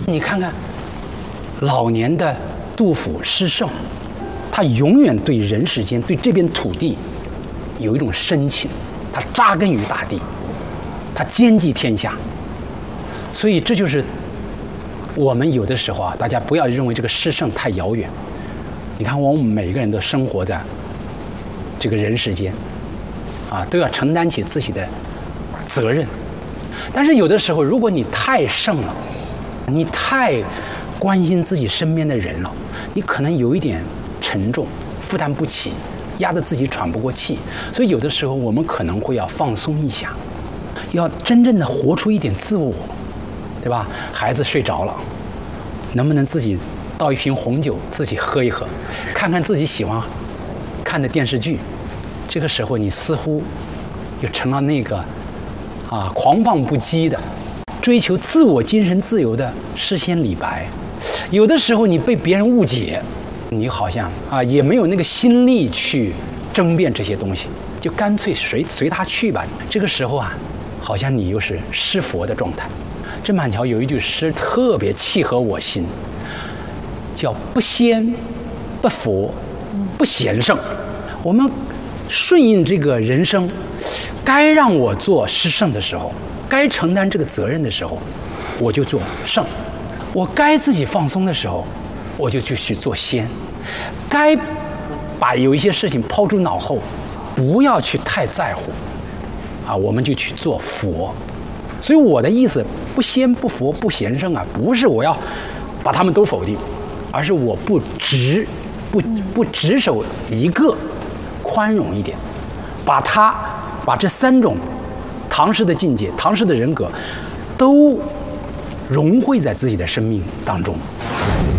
你看看老年的杜甫诗圣，他永远对人世间、对这片土地有一种深情，他扎根于大地，他兼济天下。所以这就是我们有的时候啊，大家不要认为这个诗圣太遥远。你看，我们每个人都生活在这个人世间，啊，都要承担起自己的责任。但是有的时候，如果你太圣了，你太关心自己身边的人了，你可能有一点沉重，负担不起，压得自己喘不过气。所以有的时候我们可能会要放松一下，要真正的活出一点自我，对吧？孩子睡着了，能不能自己倒一瓶红酒自己喝一喝，看看自己喜欢看的电视剧？这个时候你似乎就成了那个狂放不羁的追求自我精神自由的诗仙李白。有的时候你被别人误解，你好像也没有那个心力去争辩这些东西，就干脆随他去吧。这个时候好像你又是诗佛的状态。郑板桥有一句诗特别契合我心，叫不仙不佛不贤圣。我们顺应这个人生，该让我做诗圣的时候，该承担这个责任的时候，我就做圣；我该自己放松的时候，我就去做仙；该把有一些事情抛诸脑后，不要去太在乎我们就去做佛。所以我的意思，不仙不佛不贤圣不是我要把他们都否定，而是我不只守一个，宽容一点，把这三种唐诗的境界、唐诗的人格都融汇在自己的生命当中。